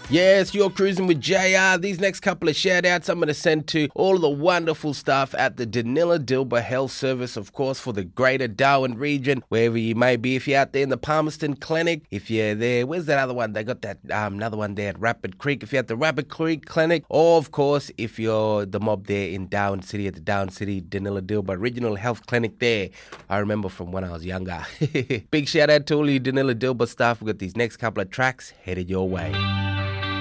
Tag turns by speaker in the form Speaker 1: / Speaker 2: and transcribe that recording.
Speaker 1: Yes, you're cruising with JR. These next couple of shout-outs I'm going to send to all of the wonderful staff at the Danila Dilba Health Service, of course, for the greater Darwin region, wherever you may be. If you're out there in the Palmerston Clinic, if you're there, where's that other one? They got that another one there at Rapid Creek. If you're at the Rapid Creek Clinic, or, of course, if you're the mob there in Darwin City at the Darwin City Danila Dilba Regional Health Clinic there. I remember from when I was younger. Big shout-out to all you Danila Dilba staff. We've got these next couple of tracks headed your way.